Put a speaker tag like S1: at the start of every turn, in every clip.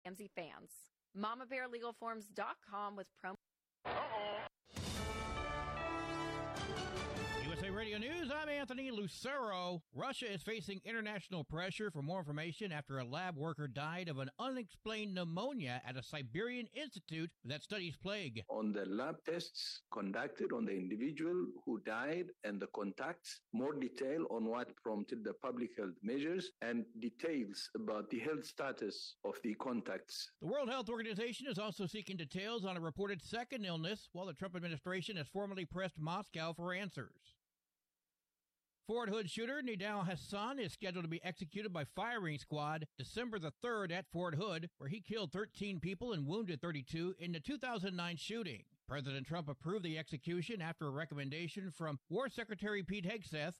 S1: Ramsey fans. MamaBearLegalForms.com with promo.
S2: USA Radio News, I'm Anthony Lucero. Russia is facing international pressure for more information after a lab worker died of an unexplained pneumonia at a Siberian institute that studies plague.
S3: On the lab tests conducted on the individual who died and the contacts, more detail on what prompted the public health measures and details about the health status of the contacts.
S2: The World Health Organization is also seeking details on a reported second illness, while the Trump administration has formally pressed Moscow for answers. Fort Hood shooter Nidal Hassan is scheduled to be executed by firing squad December the 3rd at Fort Hood, where he killed 13 people and wounded 32 in the 2009 shooting. President Trump approved the execution after a recommendation from War Secretary Pete Hegseth.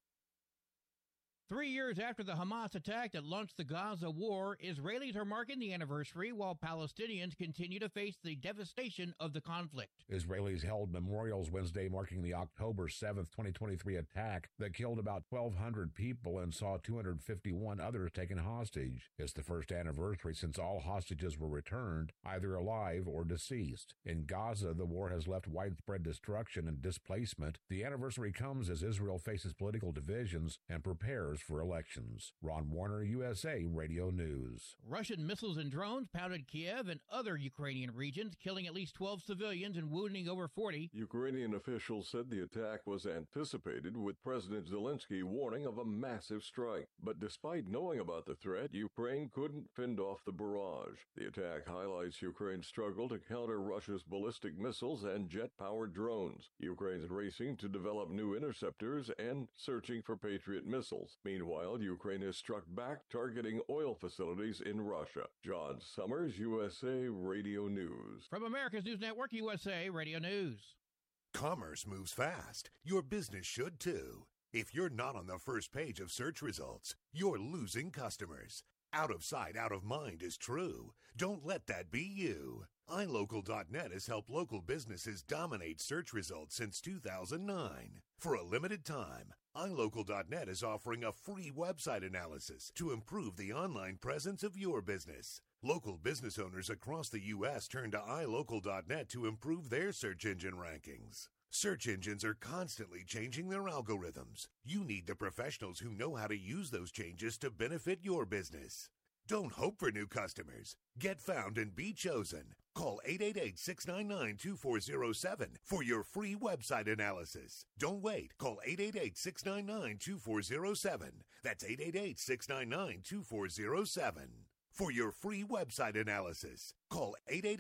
S2: 3 years after the Hamas attack that launched the Gaza war, Israelis are marking the anniversary while Palestinians continue to face the devastation of the conflict.
S4: Israelis held memorials Wednesday marking the October 7th, 2023 attack that killed about 1,200 people and saw 251 others taken hostage. It's the first anniversary since all hostages were returned, either alive or deceased. In Gaza, the war has left widespread destruction and displacement. The anniversary comes as Israel faces political divisions and prepares for elections. Ron Warner, USA Radio News.
S2: Russian missiles and drones pounded Kiev and other Ukrainian regions, killing at least 12 civilians and wounding over 40.
S5: Ukrainian officials said the attack was anticipated, with President Zelensky warning of a massive strike. But despite knowing about the threat, Ukraine couldn't fend off the barrage. The attack highlights Ukraine's struggle to counter Russia's ballistic missiles and jet-powered drones. Ukraine's racing to develop new interceptors and searching for Patriot missiles. Meanwhile, Ukraine has struck back, targeting oil facilities in Russia. John Summers, USA Radio News.
S2: From America's News Network, USA Radio News.
S6: Commerce moves fast. Your business should too. If you're not on the first page of search results, you're losing customers. Out of sight, out of mind is true. Don't let that be you. iLocal.net has helped local businesses dominate search results since 2009. For a limited time, iLocal.net is offering a free website analysis to improve the online presence of your business. Local business owners across the U.S. turn to iLocal.net to improve their search engine rankings. Search engines are constantly changing their algorithms. You need the professionals who know how to use those changes to benefit your business. Don't hope for new customers. Get found and be chosen. Call 888-699-2407 for your free website analysis. Don't wait. Call 888-699-2407. That's 888-699-2407. For your free website analysis, call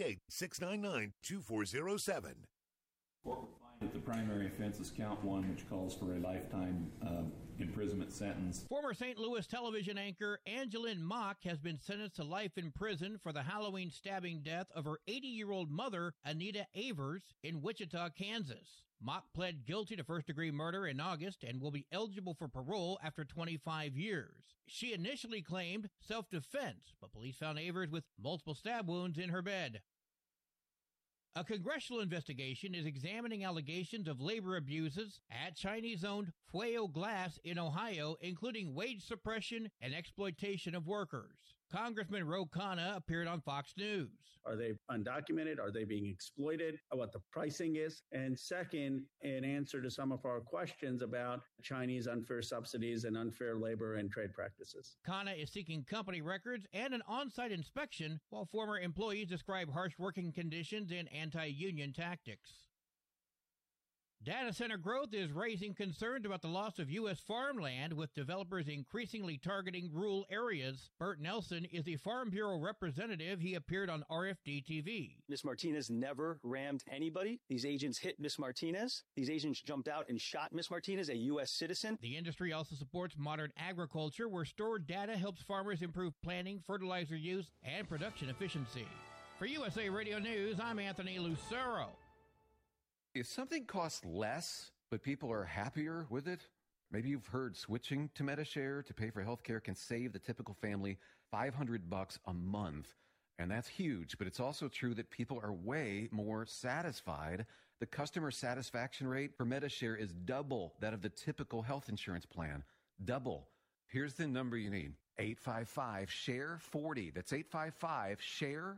S6: 888-699-2407.
S7: Court will find that the primary offense is count one, which calls for a lifetime imprisonment sentence.
S2: Former St. Louis television anchor Angeline Mock has been sentenced to life in prison for the Halloween stabbing death of her 80-year-old mother, Anita Avers, in Wichita, Kansas. Mock pled guilty to first-degree murder in August and will be eligible for parole after 25 years. She initially claimed self-defense, but police found Avers with multiple stab wounds in her bed. A congressional investigation is examining allegations of labor abuses at Chinese-owned Fueo Glass in Ohio, including wage suppression and exploitation of workers. Congressman Ro Khanna appeared on Fox News.
S8: Are they undocumented? Are they being exploited? What the pricing is? And second, in answer to some of our questions about Chinese unfair subsidies and unfair labor and trade practices.
S2: Khanna is seeking company records and an on-site inspection, while former employees describe harsh working conditions and anti-union tactics. Data center growth is raising concerns about the loss of U.S. farmland, with developers increasingly targeting rural areas. Bert Nelson is the Farm Bureau representative. He appeared on RFD TV.
S9: Ms. Martinez never rammed anybody. These agents hit Ms. Martinez. These agents jumped out and shot Ms. Martinez, a U.S. citizen.
S2: The industry also supports modern agriculture, where stored data helps farmers improve planting, fertilizer use, and production efficiency. For USA Radio News, I'm Anthony Lucero.
S10: If something costs less, but people are happier with it, maybe you've heard switching to Medi-Share to pay for health care can save the typical family $500 a month. And that's huge, but it's also true that people are way more satisfied. The customer satisfaction rate for Medi-Share is double that of the typical health insurance plan. Double. Here's the number you need. 855-SHARE-40. That's 855-SHARE